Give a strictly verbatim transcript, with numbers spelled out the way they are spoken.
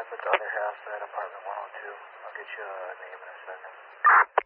at the other house at apartment one oh two. I'll get you a name in a second.